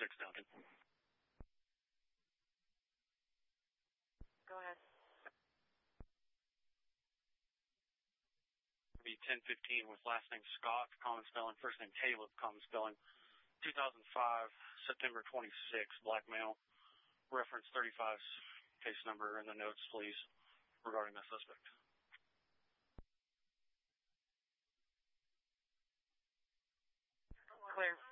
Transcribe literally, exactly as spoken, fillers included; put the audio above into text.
six, Duncan. Go ahead. Be ten fifteen with last name Scott, common spelling, first name Caleb, common spelling. two thousand five, September twenty-sixth, black male. Reference thirty-five case number in the notes, please, regarding the suspect. Clear.